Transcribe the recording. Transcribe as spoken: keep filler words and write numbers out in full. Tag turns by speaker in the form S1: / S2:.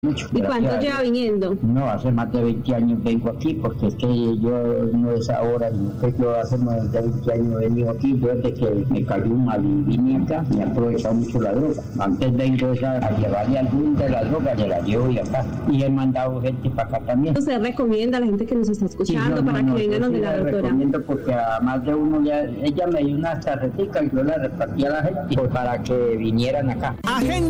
S1: mucho.
S2: ¿Y cuánto lleva viniendo?
S1: No, hace más de veinte años vengo aquí, porque es que yo no es ahora, yo, yo hace más de veinte años he venido aquí, yo desde que me cayó un mal y vine acá, me he aprovechado mucho la droga. Antes vengo a, a llevarle algún de la droga, le la llevo y acá. Y he mandado gente para acá también.
S2: ¿Usted recomienda a la gente que nos está escuchando sí, no, para no, que no, vengan donde sí la doctora?
S1: Recomiendo porque a más de uno, ya, ella me dio unas tarjeticas y yo las repartí a la gente para que vinieran acá.
S3: Agenda